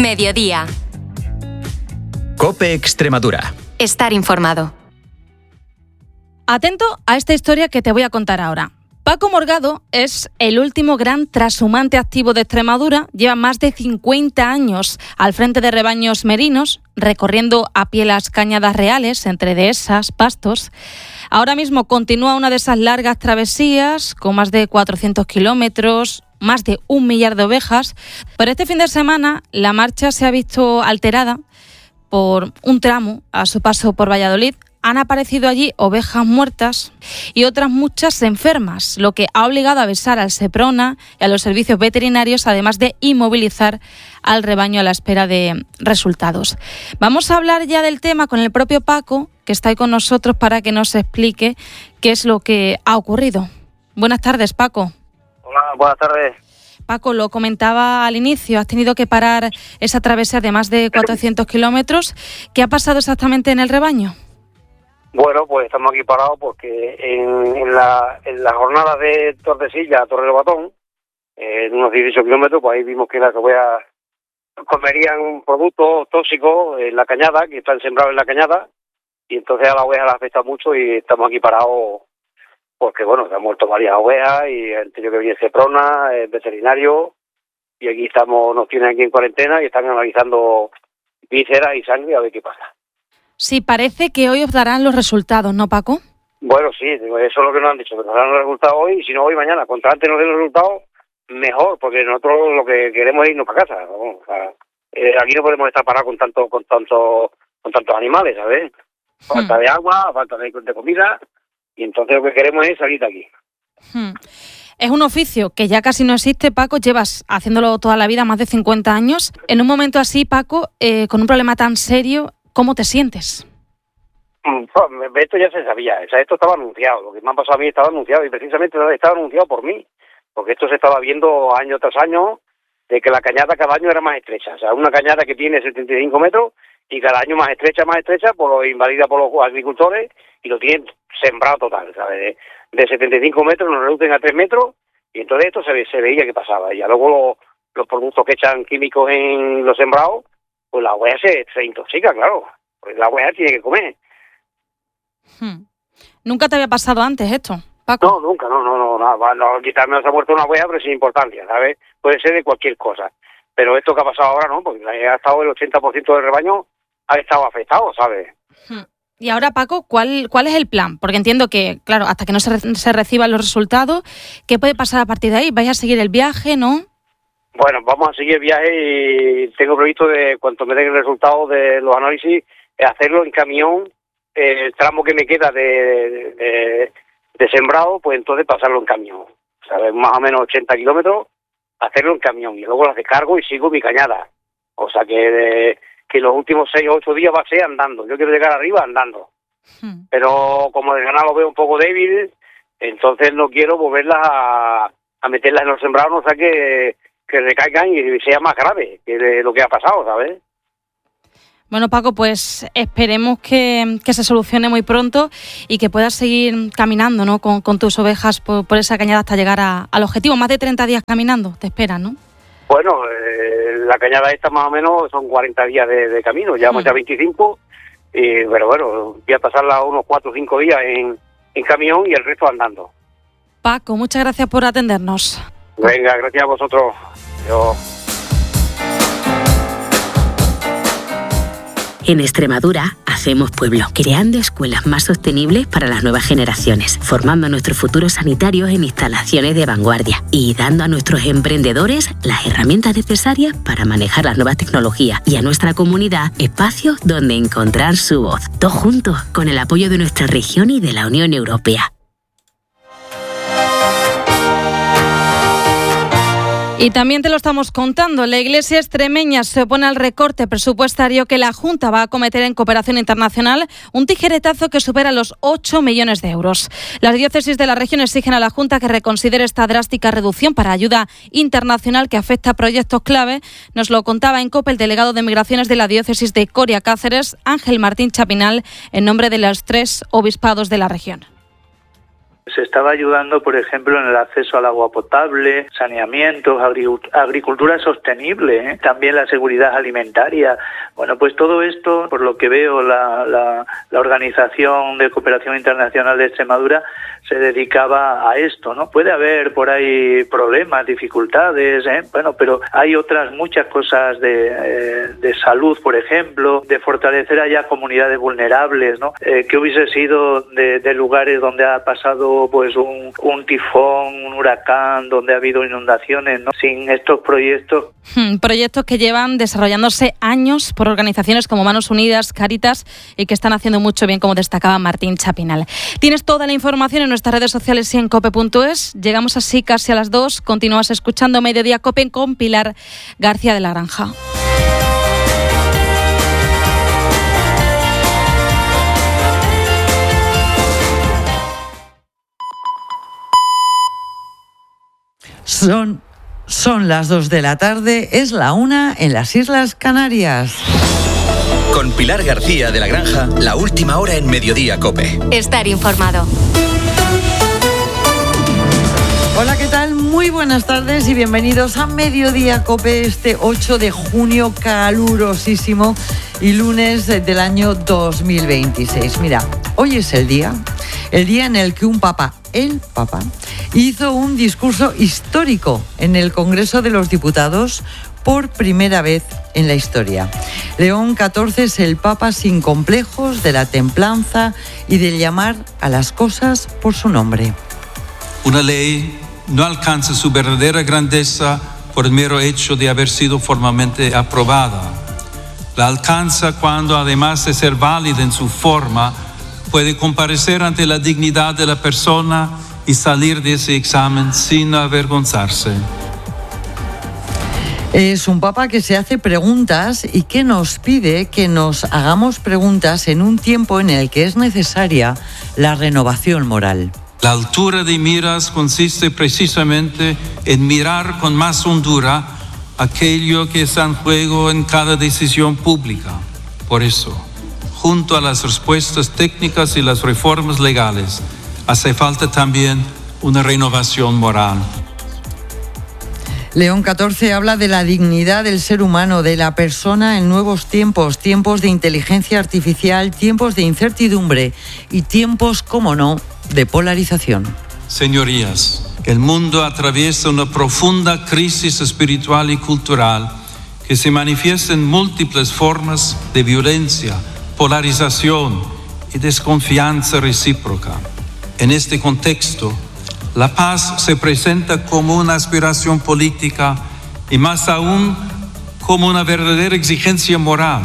Mediodía. COPE Extremadura. Estar informado. Atento a esta historia que te voy a contar ahora. Paco Morgado es el último gran trashumante activo de Extremadura. Lleva más de 50 años al frente de rebaños merinos, recorriendo a pie las cañadas reales, entre dehesas, pastos. Ahora mismo continúa una de esas largas travesías, con más de 400 kilómetros, más de 1 millar de ovejas. Pero este fin de semana la marcha se ha visto alterada por un tramo a su paso por Valladolid. Han aparecido allí ovejas muertas y otras muchas enfermas, lo que ha obligado a avisar al Seprona y a los servicios veterinarios, además de inmovilizar al rebaño a la espera de resultados. Vamos a hablar ya del tema con el propio Paco, que está ahí con nosotros para que nos explique qué es lo que ha ocurrido. Buenas tardes, Paco. Hola, buenas tardes. Paco, lo comentaba al inicio, has tenido que parar esa travesía de más de 400 kilómetros. ¿Qué ha pasado exactamente en el rebaño? Bueno, pues estamos aquí parados porque en la jornada de Tordesillas a Torrelobatón, en unos 18 kilómetros, pues ahí vimos que las ovejas comerían productos tóxicos en la cañada, que están sembrados en la cañada, y entonces a las ovejas les afecta mucho y estamos aquí parados porque, bueno, se han muerto varias ovejas y han tenido que venir Seprona, el veterinario, y aquí nos tienen aquí en cuarentena y están analizando vísceras y sangre a ver qué pasa. Sí, parece que hoy os darán los resultados, ¿no, Paco? Bueno, sí, eso es lo que nos han dicho, que nos darán los resultados hoy, y si no hoy, mañana. Cuanto antes nos den los resultados, mejor, porque nosotros lo que queremos es irnos para casa, ¿no? O sea, aquí no podemos estar parados con tantos animales, ¿sabes? Falta de agua, falta de comida, y entonces lo que queremos es salir de aquí. Es un oficio que ya casi no existe, Paco, llevas haciéndolo toda la vida, más de 50 años. En un momento así, Paco, con un problema tan serio, ¿cómo te sientes? Esto ya se sabía, o sea, esto estaba anunciado, lo que me ha pasado a mí estaba anunciado y precisamente estaba anunciado por mí, porque esto se estaba viendo año tras año de que la cañada cada año era más estrecha, o sea, una cañada que tiene 75 metros y cada año más estrecha, por lo invalida por los agricultores y lo tienen sembrado total, ¿sabes? De 75 metros nos reducen a 3 metros y entonces esto se veía que pasaba y ya luego los productos que echan químicos en los sembrados, pues la oveja se intoxica, claro, pues la oveja tiene que comer. ¿Nunca te había pasado antes esto, Paco? No, nunca, no, quitarme se ha muerto una oveja, pero sin importancia, ¿sabes? Puede ser de cualquier cosa, pero esto que ha pasado ahora no, porque ha estado el 80% del rebaño ha estado afectado, ¿sabes? Y ahora, Paco, ¿cuál es el plan? Porque entiendo que, claro, hasta que no se reciban los resultados, ¿qué puede pasar a partir de ahí? ¿Vais a seguir el viaje, no? Bueno, vamos a seguir el viaje y tengo previsto de cuanto me den el resultado de los análisis, hacerlo en camión, el tramo que me queda de sembrado, pues entonces pasarlo en camión. ¿Sabes? Más o menos 80 kilómetros, hacerlo en camión y luego las descargo y sigo mi cañada. O sea que los últimos 6 o 8 días va a ser andando. Yo quiero llegar arriba andando. Pero como el ganado lo veo un poco débil, entonces no quiero volverlas a meterlas en los sembrados, no sea que recaigan y sea más grave que lo que ha pasado, ¿sabes? Bueno, Paco, pues esperemos que se solucione muy pronto y que puedas seguir caminando, ¿no? Con tus ovejas por esa cañada hasta llegar al objetivo. Más de 30 días caminando, te esperan, ¿no? Bueno, la cañada esta más o menos son 40 días de camino, llevamos ya 25, pero bueno, voy a pasarla unos 4 o 5 días en camión y el resto andando. Paco, muchas gracias por atendernos. Venga, gracias a vosotros. En Extremadura hacemos pueblo, creando escuelas más sostenibles para las nuevas generaciones, formando a nuestros futuros sanitarios en instalaciones de vanguardia y dando a nuestros emprendedores las herramientas necesarias para manejar las nuevas tecnologías y a nuestra comunidad espacios donde encontrar su voz. Todos juntos, con el apoyo de nuestra región y de la Unión Europea. Y también te lo estamos contando, la Iglesia extremeña se opone al recorte presupuestario que la Junta va a acometer en cooperación internacional, un tijeretazo que supera los 8 millones de euros. Las diócesis de la región exigen a la Junta que reconsidere esta drástica reducción para ayuda internacional que afecta a proyectos clave. Nos lo contaba en COPE el delegado de Migraciones de la diócesis de Coria Cáceres, Ángel Martín Chapinal, en nombre de los 3 obispados de la región. Se estaba ayudando, por ejemplo, en el acceso al agua potable, saneamientos, agricultura sostenible, también la seguridad alimentaria. Bueno, pues todo esto, por lo que veo, la Organización de Cooperación Internacional de Extremadura se dedicaba a esto, ¿no? Puede haber por ahí problemas, dificultades, bueno, pero hay otras muchas cosas de salud, por ejemplo, de fortalecer allá comunidades vulnerables, ¿no? Que hubiese sido de lugares donde ha pasado pues un tifón, un huracán, donde ha habido inundaciones, ¿no? Sin estos proyectos. Proyectos que llevan desarrollándose años por organizaciones como Manos Unidas, Cáritas, y que están haciendo mucho bien, como destacaba Martín Chapinal. Tienes toda la información en nuestras redes sociales y en cope.es. Llegamos así casi a las 2. Continúas escuchando Mediodía Cope con Pilar García de la Granja. Son las 2 de la tarde, es la 1 en las Islas Canarias. Con Pilar García de la Granja, la última hora en Mediodía Cope. Estar informado. Hola, ¿qué tal? Muy buenas tardes y bienvenidos a Mediodía Cope, este 8 de junio calurosísimo y lunes del año 2026. Mira, hoy es el día en el que el Papa, hizo un discurso histórico en el Congreso de los Diputados por primera vez en la historia. León XIV es el Papa sin complejos, de la templanza y de llamar a las cosas por su nombre. Una ley no alcanza su verdadera grandeza por el mero hecho de haber sido formalmente aprobada. La alcanza cuando, además de ser válida en su forma, puede comparecer ante la dignidad de la persona y salir de ese examen sin avergonzarse. Es un Papa que se hace preguntas y que nos pide que nos hagamos preguntas en un tiempo en el que es necesaria la renovación moral. La altura de miras consiste precisamente en mirar con más hondura aquello que está en juego en cada decisión pública. Por eso, junto a las respuestas técnicas y las reformas legales, hace falta también una renovación moral. León XIV habla de la dignidad del ser humano, de la persona en nuevos tiempos, tiempos de inteligencia artificial, tiempos de incertidumbre y tiempos, cómo no, de polarización. Señorías, el mundo atraviesa una profunda crisis espiritual y cultural que se manifiesta en múltiples formas de violencia, polarización y desconfianza recíproca. En este contexto, la paz se presenta como una aspiración política y más aún como una verdadera exigencia moral.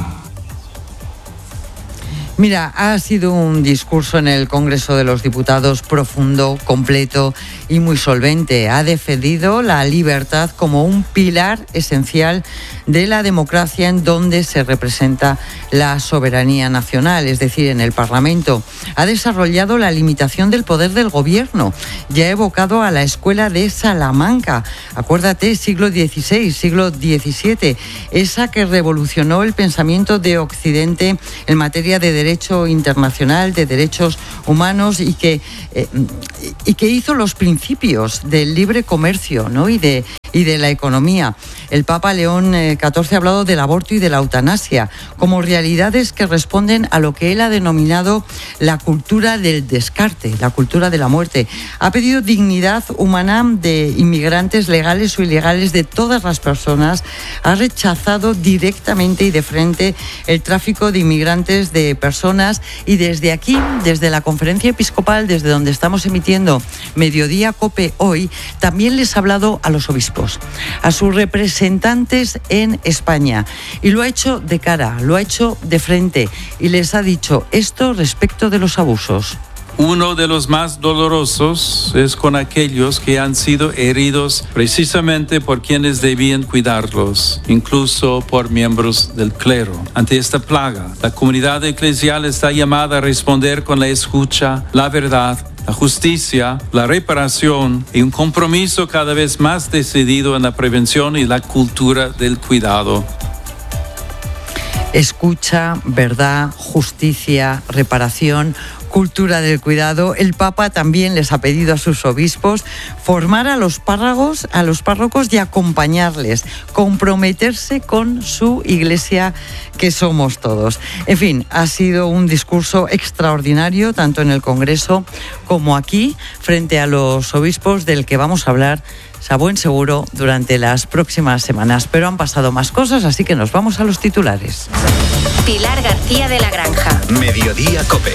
Mira, ha sido un discurso en el Congreso de los Diputados profundo, completo y muy solvente. Ha defendido la libertad como un pilar esencial de la democracia en donde se representa la soberanía nacional, es decir, en el Parlamento. Ha desarrollado la limitación del poder del gobierno y ha evocado a la escuela de Salamanca. Acuérdate, siglo XVI, siglo XVII, esa que revolucionó el pensamiento de Occidente en materia de derecho internacional, de derechos humanos y que hizo los principios del libre comercio, ¿no? y de la economía. El Papa León XIV ha hablado del aborto y de la eutanasia como realidades que responden a lo que él ha denominado la cultura del descarte, la cultura de la muerte. Ha pedido dignidad humana de inmigrantes legales o ilegales, de todas las personas. Ha rechazado directamente y de frente el tráfico de inmigrantes, de personas, y desde aquí, desde la Conferencia Episcopal, desde donde estamos emitiendo Mediodía Cope hoy, también les ha hablado a los obispos, a sus representantes en España, y lo ha hecho de cara, lo ha hecho de frente, y les ha dicho esto respecto de los abusos. Uno de los más dolorosos es con aquellos que han sido heridos precisamente por quienes debían cuidarlos, incluso por miembros del clero. Ante esta plaga, la comunidad eclesial está llamada a responder con la escucha, la verdad, la justicia, la reparación y un compromiso cada vez más decidido en la prevención y la cultura del cuidado. Escucha, verdad, justicia, reparación, cultura del cuidado. El Papa también les ha pedido a sus obispos formar a los párrocos y acompañarles, comprometerse con su iglesia que somos todos. En fin, ha sido un discurso extraordinario, tanto en el Congreso como aquí, frente a los obispos, del que vamos a hablar a buen seguro durante las próximas semanas. Pero han pasado más cosas, así que nos vamos a los titulares. Pilar García de la Granja. Mediodía COPE.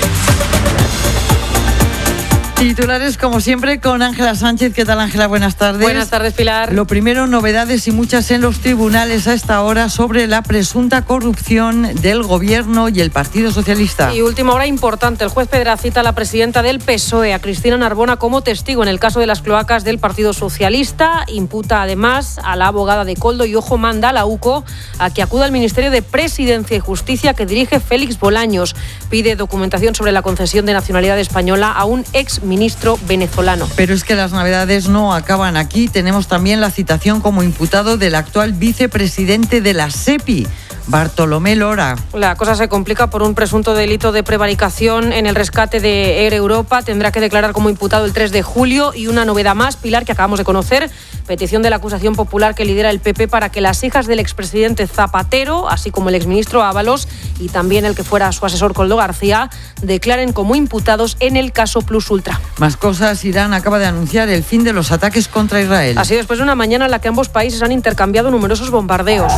Titulares, como siempre, con Ángela Sánchez. ¿Qué tal, Ángela? Buenas tardes. Buenas tardes, Pilar. Lo primero, novedades y muchas en los tribunales a esta hora sobre la presunta corrupción del Gobierno y el Partido Socialista. Y última hora importante. El juez Pedra cita a la presidenta del PSOE, a Cristina Narbona, como testigo en el caso de las cloacas del Partido Socialista. Imputa además a la abogada de Koldo y Ojo, manda a la UCO a que acuda al Ministerio de Presidencia y Justicia que dirige Félix Bolaños. Pide documentación sobre la concesión de nacionalidad española a un exministro venezolano. Pero es que las novedades no acaban aquí. Tenemos también la citación como imputado del actual vicepresidente de la SEPI, Bartolomé Lora. La cosa se complica por un presunto delito de prevaricación en el rescate de Air Europa. Tendrá que declarar como imputado el 3 de julio. Y una novedad más, Pilar, que acabamos de conocer: petición de la acusación popular que lidera el PP para que las hijas del expresidente Zapatero, así como el exministro Ábalos y también el que fuera su asesor Koldo García, declaren como imputados en el caso Plus Ultra. Más cosas. Irán acaba de anunciar el fin de los ataques contra Israel. Así, después de una mañana en la que ambos países han intercambiado numerosos bombardeos.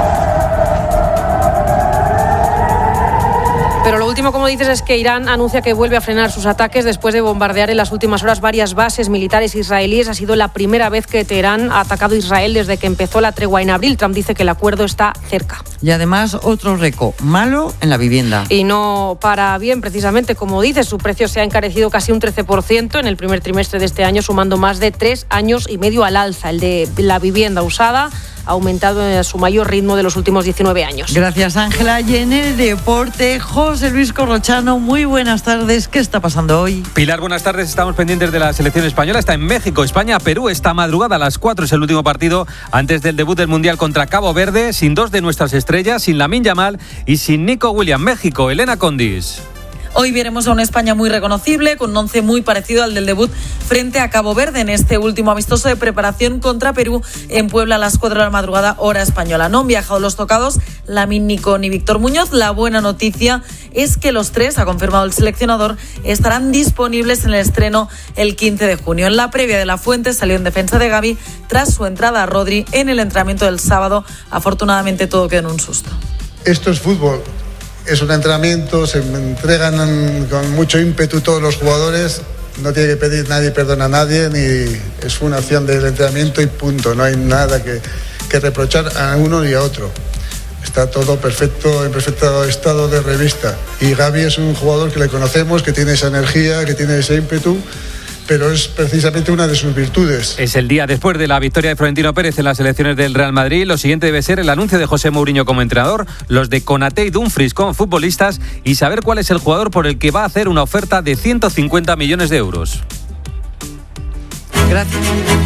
Pero lo último, como dices, es que Irán anuncia que vuelve a frenar sus ataques después de bombardear en las últimas horas varias bases militares israelíes. Ha sido la primera vez que Teherán ha atacado a Israel desde que empezó la tregua en abril. Trump dice que el acuerdo está cerca. Y además, otro récord malo en la vivienda. Y no para bien, precisamente, como dices, su precio se ha encarecido casi un 13% en el primer trimestre de este año, sumando más de 3 años y medio al alza. El de la vivienda usada ha aumentado en su mayor ritmo de los últimos 19 años. Gracias, Ángela. Y en el deporte, José Luis Corrochano, muy buenas tardes. ¿Qué está pasando hoy? Pilar, buenas tardes. Estamos pendientes de la selección española. Está en México, España, Perú. Esta madrugada a las 4 es el último partido antes del debut del Mundial contra Cabo Verde, sin 2 de nuestras estrellas, sin Lamine Yamal y sin Nico Williams. México, Elena Condis. Hoy veremos a una España muy reconocible, con un once muy parecido al del debut frente a Cabo Verde en este último amistoso de preparación contra Perú en Puebla a las 4 de la madrugada, hora española. No han viajado los tocados, Lamine, Nico ni Víctor Muñoz. La buena noticia es que los tres, ha confirmado el seleccionador, estarán disponibles en el estreno el 15 de junio. En la previa de La Fuente salió en defensa de Gavi tras su entrada a Rodri en el entrenamiento del sábado. Afortunadamente todo quedó en un susto. Esto es fútbol. Es un entrenamiento, se entregan con mucho ímpetu todos los jugadores, no tiene que pedir nadie perdón a nadie, ni es una acción del entrenamiento y punto, no hay nada que reprochar a uno y a otro. Está todo perfecto, en perfecto estado de revista. Y Gavi es un jugador que le conocemos, que tiene esa energía, que tiene ese ímpetu, pero es precisamente una de sus virtudes. Es el día después de la victoria de Florentino Pérez en las elecciones del Real Madrid. Lo siguiente debe ser el anuncio de José Mourinho como entrenador, los de Konaté y Dumfries como futbolistas y saber cuál es el jugador por el que va a hacer una oferta de 150 millones de euros. Gracias.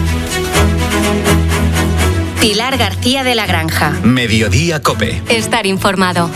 Pilar García de la Granja. Mediodía COPE. Estar informado.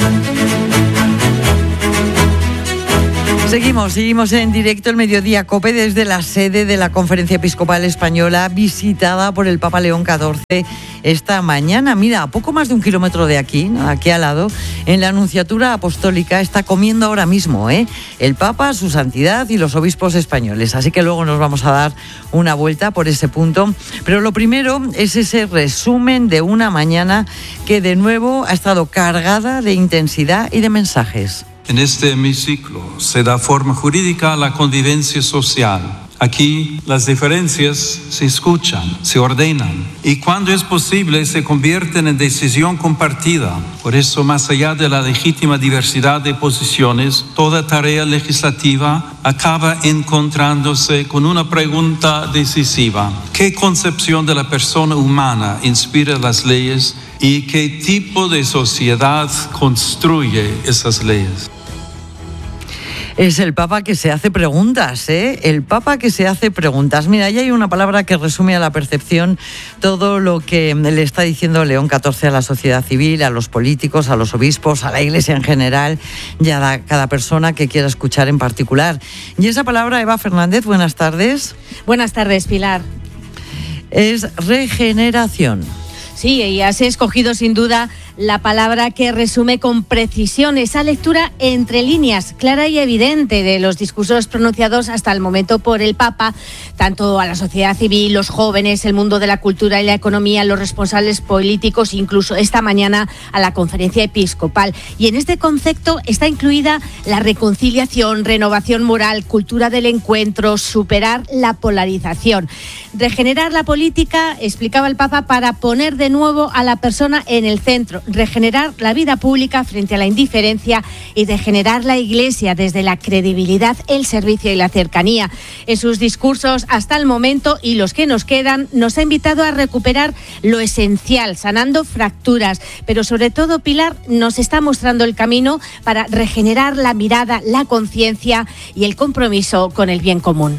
Seguimos en directo el Mediodía COPE desde la sede de la Conferencia Episcopal Española, visitada por el Papa León XIV esta mañana. Mira, a poco más de 1 kilómetro de aquí, ¿no? Aquí al lado, en la Anunciatura Apostólica, está comiendo ahora mismo, el Papa, su santidad y los obispos españoles. Así que luego nos vamos a dar una vuelta por ese punto. Pero lo primero es ese resumen de una mañana que de nuevo ha estado cargada de intensidad y de mensajes. En este hemiciclo se da forma jurídica a la convivencia social. Aquí las diferencias se escuchan, se ordenan y cuando es posible se convierten en decisión compartida. Por eso, más allá de la legítima diversidad de posiciones, toda tarea legislativa acaba encontrándose con una pregunta decisiva. ¿Qué concepción de la persona humana inspira las leyes y qué tipo de sociedad construye esas leyes? Es el Papa que se hace preguntas, ¿eh? El Papa que se hace preguntas. Mira, ahí hay una palabra que resume a la perfección todo lo que le está diciendo León XIV a la sociedad civil, a los políticos, a los obispos, a la Iglesia en general y a cada persona que quiera escuchar en particular. Y esa palabra, Eva Fernández, buenas tardes. Buenas tardes, Pilar. Es regeneración. Sí, y has escogido sin duda la palabra que resume con precisión esa lectura entre líneas, clara y evidente, de los discursos pronunciados hasta el momento por el Papa, tanto a la sociedad civil, los jóvenes, el mundo de la cultura y la economía, los responsables políticos, incluso esta mañana a la conferencia episcopal. Y en este concepto está incluida la reconciliación, renovación moral, cultura del encuentro, superar la polarización. Regenerar la política, explicaba el Papa, para poner de nuevo a la persona en el centro, regenerar la vida pública frente a la indiferencia y regenerar la Iglesia desde la credibilidad, el servicio y la cercanía. En sus discursos hasta el momento y los que nos quedan, nos ha invitado a recuperar lo esencial, sanando fracturas, pero sobre todo, Pilar, nos está mostrando el camino para regenerar la mirada, la conciencia y el compromiso con el bien común.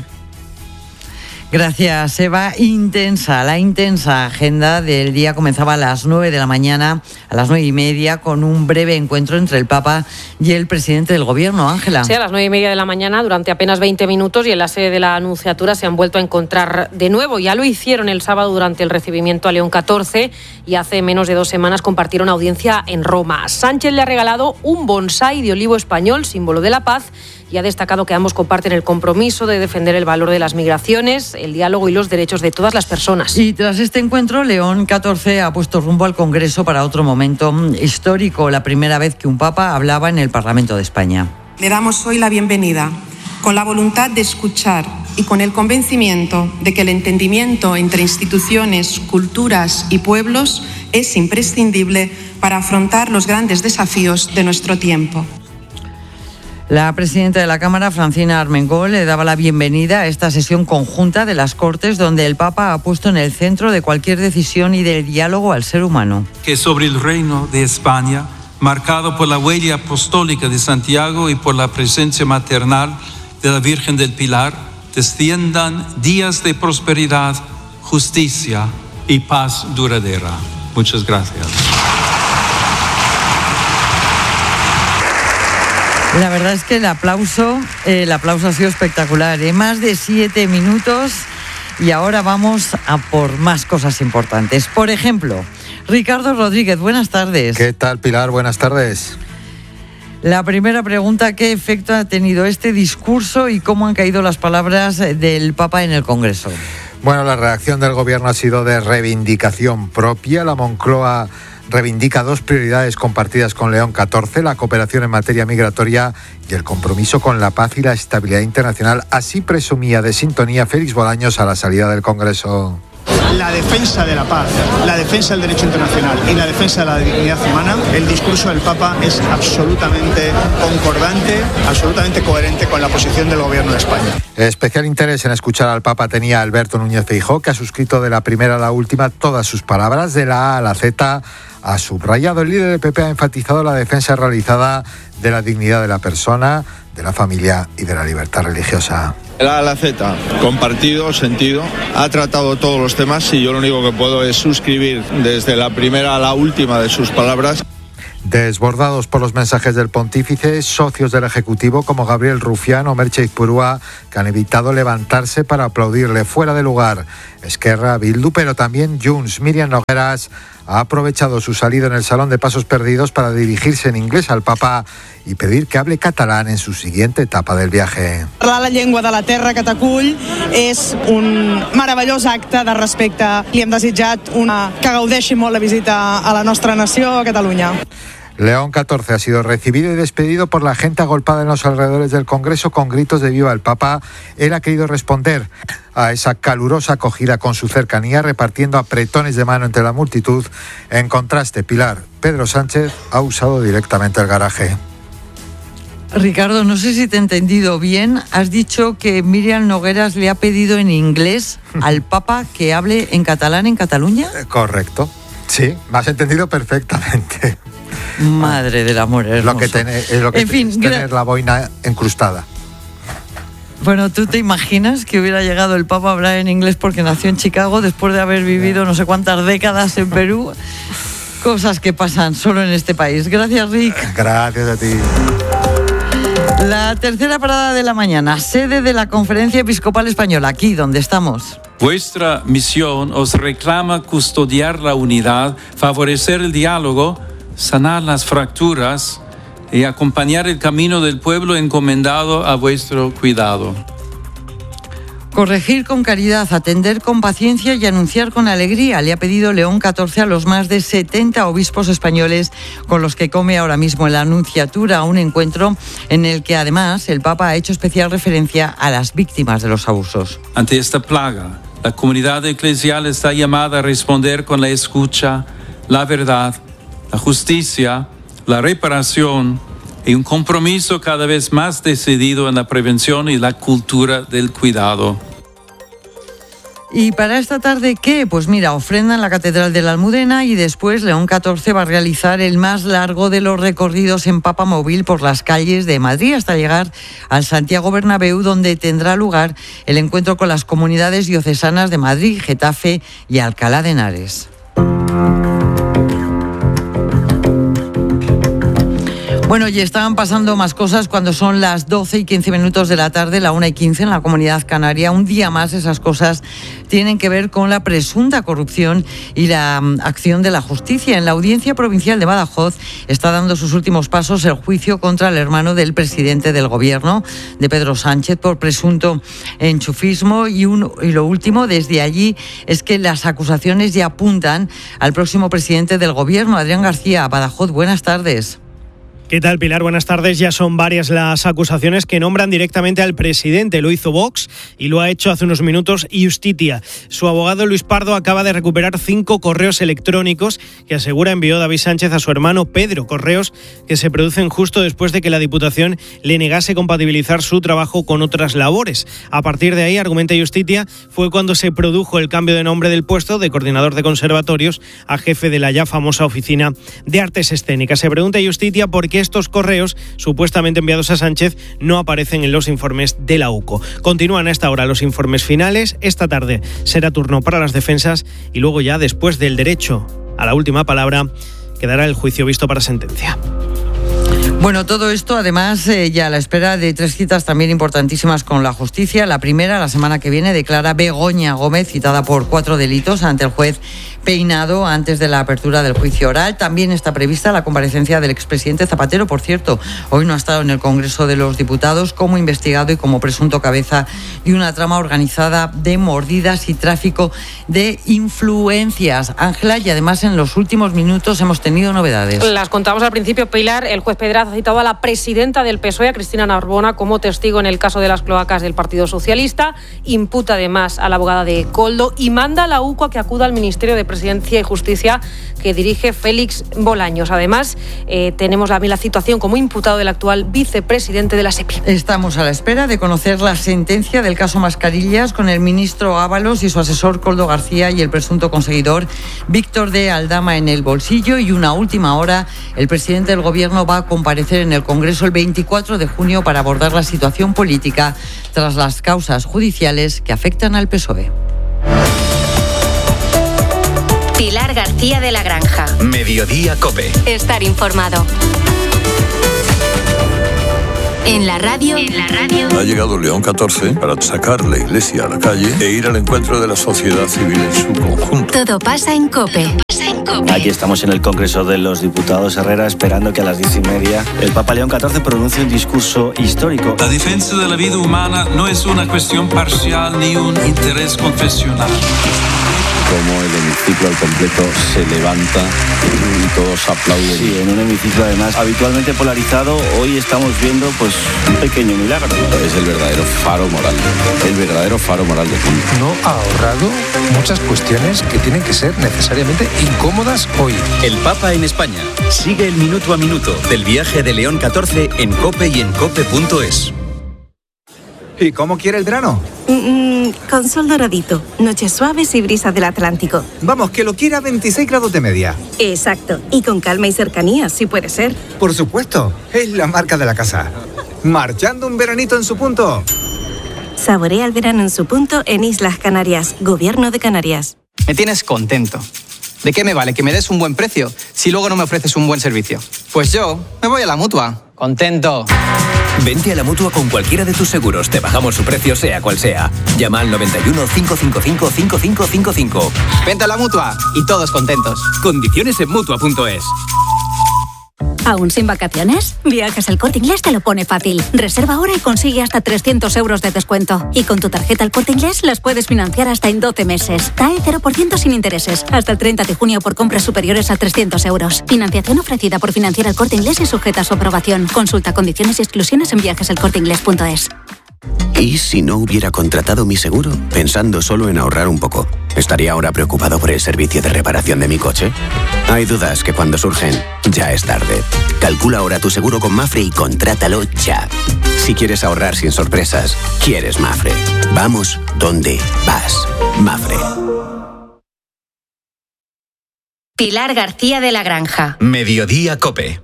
Gracias, Eva. La intensa agenda del día comenzaba a las 9 de la mañana, a las 9:30, con un breve encuentro entre el Papa y el presidente del Gobierno, Ángela. Sí, a las 9:30 de la mañana, durante apenas 20 minutos, y en la sede de la Anunciatura se han vuelto a encontrar de nuevo. Ya lo hicieron el sábado durante el recibimiento a León XIV y hace menos de 2 semanas compartieron audiencia en Roma. Sánchez le ha regalado un bonsái de olivo español, símbolo de la paz, y ha destacado que ambos comparten el compromiso de defender el valor de las migraciones, el diálogo y los derechos de todas las personas. Y tras este encuentro, León XIV ha puesto rumbo al Congreso para otro momento histórico, la primera vez que un Papa hablaba en el Parlamento de España. Le damos hoy la bienvenida, con la voluntad de escuchar y con el convencimiento de que el entendimiento entre instituciones, culturas y pueblos es imprescindible para afrontar los grandes desafíos de nuestro tiempo. La presidenta de la Cámara, Francina Armengol, le daba la bienvenida a esta sesión conjunta de las Cortes, donde el Papa ha puesto en el centro de cualquier decisión y del diálogo al ser humano. Que sobre el reino de España, marcado por la huella apostólica de Santiago y por la presencia maternal de la Virgen del Pilar, desciendan días de prosperidad, justicia y paz duradera. Muchas gracias. La verdad es que el aplauso ha sido espectacular, ¿eh? Más de 7 minutos y ahora vamos a por más cosas importantes. Por ejemplo, Ricardo Rodríguez, buenas tardes. ¿Qué tal, Pilar? Buenas tardes. La primera pregunta, ¿qué efecto ha tenido este discurso y cómo han caído las palabras del Papa en el Congreso? Bueno, la reacción del Gobierno ha sido de reivindicación propia. La Moncloa reivindica 2 prioridades compartidas con León XIV, la cooperación en materia migratoria y el compromiso con la paz y la estabilidad internacional. Así presumía de sintonía Félix Bolaños a la salida del Congreso. La defensa de la paz, la defensa del derecho internacional y la defensa de la dignidad humana, el discurso del Papa es absolutamente concordante, absolutamente coherente con la posición del Gobierno de España. Especial interés en escuchar al Papa tenía Alberto Núñez Feijóo, que ha suscrito de la primera a la última todas sus palabras, de la A a la Z. Ha subrayado, el líder del PP ha enfatizado la defensa realizada de la dignidad de la persona, de la familia y de la libertad religiosa. La A a la Z, compartido, sentido, ha tratado todos los temas y yo lo único que puedo es suscribir desde la primera a la última de sus palabras. Desbordados por los mensajes del pontífice, socios del Ejecutivo como Gabriel Rufián o Merche Izpurúa, que han evitado levantarse para aplaudirle fuera de lugar. Esquerra, Bildu, pero también Junts. Míriam Nogueras ha aprovechado su salida en el Salón de Pasos Perdidos para dirigirse en inglés al Papa y pedir que hable catalán en su siguiente etapa del viaje. Parlar la llengua de la terra que t'acull és un meravellós acte de respecte. Li hem desitjat que gaudeixi molt la visita a la nostra nació, a Catalunya. León XIV ha sido recibido y despedido por la gente agolpada en los alrededores del Congreso con gritos de viva el Papa. Él ha querido responder a esa calurosa acogida con su cercanía, repartiendo apretones de mano entre la multitud. En contraste, Pilar, Pedro Sánchez ha usado directamente el garaje. Ricardo, no sé si te he entendido bien. Has dicho que Míriam Nogueras le ha pedido en inglés al Papa que hable en catalán en Cataluña. Correcto. Sí, me has entendido perfectamente. Madre del amor hermoso. Es lo que en fin, es tener la boina encrustada. Bueno, ¿tú te imaginas que hubiera llegado el Papa a hablar en inglés porque nació en Chicago después de haber vivido no sé cuántas décadas en Perú? Cosas que pasan solo en este país. Gracias, Rick. Gracias a ti. La tercera parada de la mañana, sede de la Conferencia Episcopal Española, aquí donde estamos. Vuestra misión os reclama custodiar la unidad, favorecer el diálogo, sanar las fracturas y acompañar el camino del pueblo encomendado a vuestro cuidado. Corregir con caridad, atender con paciencia y anunciar con alegría, le ha pedido León XIV a los más de 70 obispos españoles con los que come ahora mismo en la Anunciatura, un encuentro en el que además el Papa ha hecho especial referencia a las víctimas de los abusos. Ante esta plaga, la comunidad eclesial está llamada a responder con la escucha, la verdad, la justicia, la reparación y un compromiso cada vez más decidido en la prevención y la cultura del cuidado. ¿Y para esta tarde qué? Pues mira, ofrenda en la Catedral de la Almudena y después León XIV va a realizar el más largo de los recorridos en papamóvil por las calles de Madrid hasta llegar al Santiago Bernabéu, donde tendrá lugar el encuentro con las comunidades diocesanas de Madrid, Getafe y Alcalá de Henares. Bueno, y estaban pasando más cosas cuando son las 12:15 de la tarde, la 1:15 en la Comunidad Canaria. Un día más esas cosas tienen que ver con la presunta corrupción y la acción de la justicia. En la Audiencia Provincial de Badajoz está dando sus últimos pasos el juicio contra el hermano del presidente del Gobierno, de Pedro Sánchez, por presunto enchufismo. Y lo último desde allí es que las acusaciones ya apuntan al próximo presidente del Gobierno, Adrián García. Badajoz, buenas tardes. ¿Qué tal, Pilar? Buenas tardes. Ya son varias las acusaciones que nombran directamente al presidente. Lo hizo Vox y lo ha hecho hace unos minutos Iustitia. Su abogado Luis Pardo acaba de recuperar 5 correos electrónicos que asegura envió David Sánchez a su hermano Pedro. Correos que se producen justo después de que la Diputación le negase compatibilizar su trabajo con otras labores. A partir de ahí, argumenta Iustitia, fue cuando se produjo el cambio de nombre del puesto de coordinador de conservatorios a jefe de la ya famosa Oficina de Artes Escénicas. Se pregunta Iustitia por qué estos correos supuestamente enviados a Sánchez no aparecen en los informes de la UCO. Continúan a esta hora los informes finales. Esta tarde será turno para las defensas y luego ya después del derecho a la última palabra quedará el juicio visto para sentencia. Bueno, todo esto además ya a la espera de 3 citas también importantísimas con la justicia. La primera, la semana que viene, declara Begoña Gómez, citada por 4 delitos ante el juez Peinado antes de la apertura del juicio oral. También está prevista la comparecencia del expresidente Zapatero. Por cierto, hoy no ha estado en el Congreso de los Diputados como investigado y como presunto cabeza de una trama organizada de mordidas y tráfico de influencias. Ángela, y además en los últimos minutos hemos tenido novedades. Las contamos al principio, Pilar. El juez Pedraz ha citado a la presidenta del PSOE, a Cristina Narbona, como testigo en el caso de las cloacas del Partido Socialista. Imputa además a la abogada de Koldo y manda a la UCO a que acuda al Ministerio de Presidencia y Justicia que dirige Félix Bolaños. Además, tenemos la situación como imputado del actual vicepresidente de la SEPI. Estamos a la espera de conocer la sentencia del caso Mascarillas con el ministro Ábalos y su asesor Koldo García y el presunto conseguidor Víctor de Aldama en el bolsillo. Y una última hora, el presidente del Gobierno va a comparecer en el Congreso el 24 de junio para abordar la situación política tras las causas judiciales que afectan al PSOE. Pilar García de la Granja. Mediodía COPE. Estar informado. En la radio. Ha llegado León XIV para sacar la Iglesia a la calle e ir al encuentro de la sociedad civil en su conjunto. Todo pasa en COPE. Aquí estamos en el Congreso de los Diputados, Herrera, esperando que a las 10:30 el Papa León XIV pronuncie un discurso histórico. La defensa de la vida humana no es una cuestión parcial ni un interés confesional. Como el hemiciclo al completo se levanta y todos aplauden. Sí, en un hemiciclo además habitualmente polarizado, hoy estamos viendo pues un pequeño milagro. Es el verdadero faro moral de Cristo. No ha ahorrado muchas cuestiones que tienen que ser necesariamente incómodas hoy. El Papa en España. Sigue el minuto a minuto del viaje de León XIV en COPE y en COPE.es. ¿Y cómo quiere el verano? Con sol doradito, noches suaves y brisas del Atlántico. Vamos, que lo quiera 26 grados de media. Exacto, y con calma y cercanía, si puede ser. Por supuesto, es la marca de la casa. Marchando un veranito en su punto. Saborea el verano en su punto en Islas Canarias, Gobierno de Canarias. Me tienes contento. ¿De qué me vale que me des un buen precio si luego no me ofreces un buen servicio? Pues yo me voy a la Mutua. Contento. Vente a la Mutua con cualquiera de tus seguros. Te bajamos su precio sea cual sea. Llama al 91 555 5555. Vente a la Mutua y todos contentos. Condiciones en Mutua.es. ¿Aún sin vacaciones? Viajes El Corte Inglés te lo pone fácil. Reserva ahora y consigue hasta 300 euros de descuento. Y con tu tarjeta El Corte Inglés las puedes financiar hasta en 12 meses. TAE 0% sin intereses. Hasta el 30 de junio por compras superiores a 300 euros. Financiación ofrecida por Financiera El Corte Inglés y sujeta a su aprobación. Consulta condiciones y exclusiones en viajeselcorteinglés.es. ¿Y si no hubiera contratado mi seguro? Pensando solo en ahorrar un poco, ¿estaría ahora preocupado por el servicio de reparación de mi coche? Hay dudas que cuando surgen, ya es tarde. Calcula ahora tu seguro con Mapfre y contrátalo ya. Si quieres ahorrar sin sorpresas, quieres Mapfre. Vamos donde vas. Mapfre. Pilar García de la Granja. Mediodía COPE.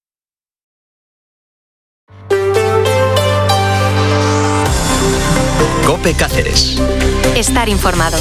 COPE Cáceres. Estar informado.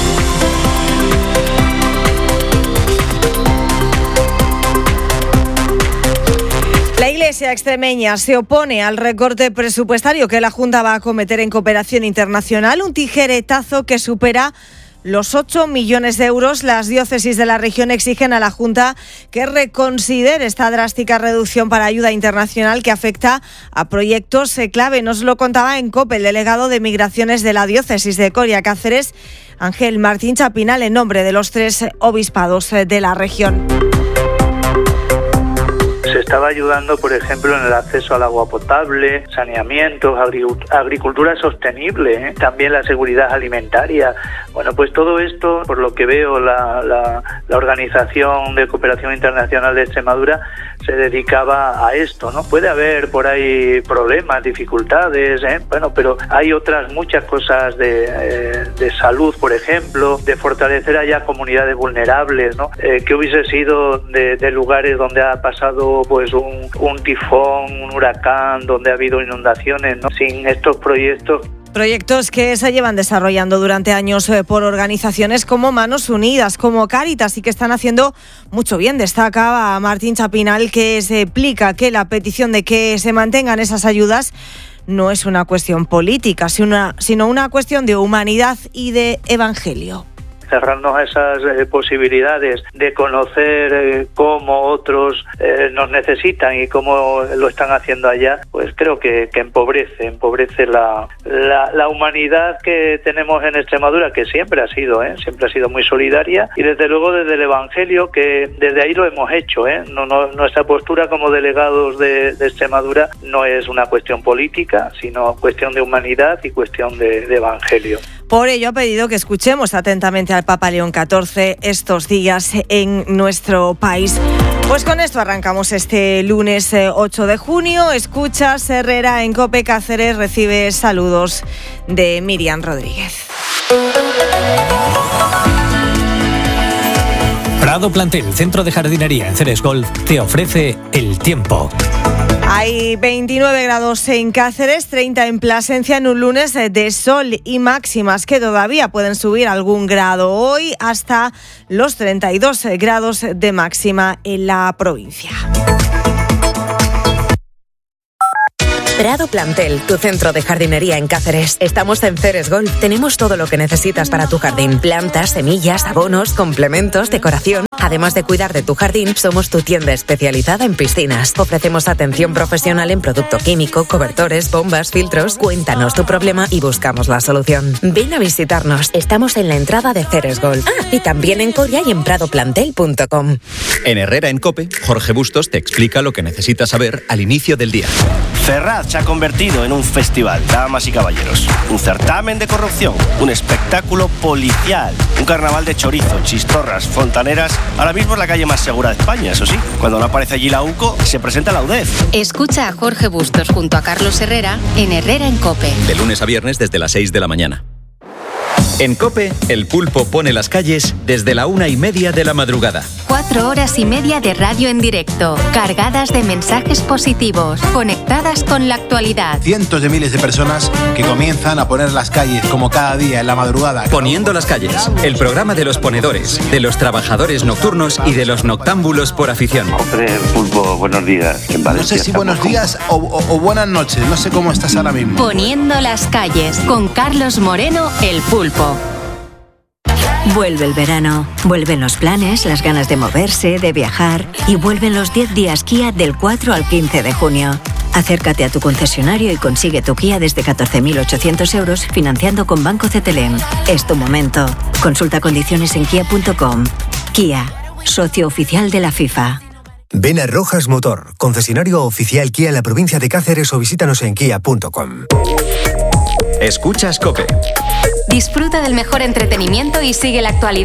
La Iglesia extremeña se opone al recorte presupuestario que la Junta va a acometer en cooperación internacional, un tijeretazo que supera los 8 millones de euros. Las diócesis de la región exigen a la Junta que reconsidere esta drástica reducción para ayuda internacional que afecta a proyectos clave. Nos lo contaba en COPE el delegado de Migraciones de la diócesis de Coria Cáceres, Ángel Martín Chapinal, en nombre de los 3 obispados de la región. Se estaba ayudando, por ejemplo, en el acceso al agua potable, saneamiento, agricultura sostenible, también la seguridad alimentaria. Bueno, pues todo esto, por lo que veo, la Organización de Cooperación Internacional de Extremadura se dedicaba a esto, ¿no? Puede haber por ahí problemas, dificultades, bueno, pero hay otras muchas cosas de salud, por ejemplo, de fortalecer allá comunidades vulnerables, ¿no? Que hubiese sido de lugares donde ha pasado pues un tifón, un huracán, donde ha habido inundaciones, ¿no? Sin estos proyectos. Proyectos que se llevan desarrollando durante años por organizaciones como Manos Unidas, como Cáritas, y que están haciendo mucho bien. Destaca Martín Chapinal, que se explica que la petición de que se mantengan esas ayudas no es una cuestión política, sino una cuestión de humanidad y de evangelio. Cerrarnos a esas posibilidades de conocer cómo otros nos necesitan y cómo lo están haciendo allá, pues creo que empobrece la humanidad que tenemos en Extremadura, que siempre ha sido muy solidaria, y desde luego desde el Evangelio, que desde ahí lo hemos hecho, nuestra postura como delegados de Extremadura no es una cuestión política, sino cuestión de humanidad y cuestión de Evangelio. Por ello ha pedido que escuchemos atentamente al Papa León XIV estos días en nuestro país. Pues con esto arrancamos este lunes 8 de junio. Escuchas Herrera en COPE Cáceres, recibe saludos de Miriam Rodríguez. Prado Plantel, centro de jardinería en Ceres Golf, te ofrece el tiempo. Hay 29 grados en Cáceres, 30 en Plasencia en un lunes de sol y máximas que todavía pueden subir algún grado hoy hasta los 32 grados de máxima en la provincia. Prado Plantel, tu centro de jardinería en Cáceres. Estamos en Ceres Golf. Tenemos todo lo que necesitas para tu jardín. Plantas, semillas, abonos, complementos, decoración. Además de cuidar de tu jardín, somos tu tienda especializada en piscinas. Ofrecemos atención profesional en producto químico, cobertores, bombas, filtros. Cuéntanos tu problema y buscamos la solución. Ven a visitarnos. Estamos en la entrada de Ceres Golf. Y también en Coria y en pradoplantel.com. En Herrera en COPE, Jorge Bustos te explica lo que necesitas saber al inicio del día. Ferraz, marcha convertido en un festival, damas y caballeros. Un certamen de corrupción, un espectáculo policial, un carnaval de chorizo, chistorras, fontaneras. Ahora mismo es la calle más segura de España, eso sí. Cuando no aparece allí la UCO, se presenta la UDEF. Escucha a Jorge Bustos junto a Carlos Herrera en Herrera en COPE. De lunes a viernes desde las 6 de la mañana. En COPE, el Pulpo pone las calles desde la 1:30 de la madrugada. 4 horas y media de radio en directo, cargadas de mensajes positivos, conectadas con la actualidad. Cientos de miles de personas que comienzan a poner las calles como cada día en la madrugada. Poniendo las calles, el programa de los ponedores, de los trabajadores nocturnos y de los noctámbulos por afición. Hombre, Pulpo, buenos días. No sé si buenos días o buenas noches, no sé cómo estás ahora mismo. Poniendo las calles, con Carlos Moreno, el Pulpo. Vuelve el verano, vuelven los planes, las ganas de moverse, de viajar y vuelven los 10 días Kia del 4 al 15 de junio. Acércate a tu concesionario y consigue tu Kia desde 14.800 euros financiando con Banco CTLM. Es tu momento. Consulta condiciones en kia.com. Kia, socio oficial de la FIFA. Ven a Rojas Motor, concesionario oficial Kia en la provincia de Cáceres o visítanos en kia.com. Escuchas COPE. Disfruta del mejor entretenimiento y sigue la actualidad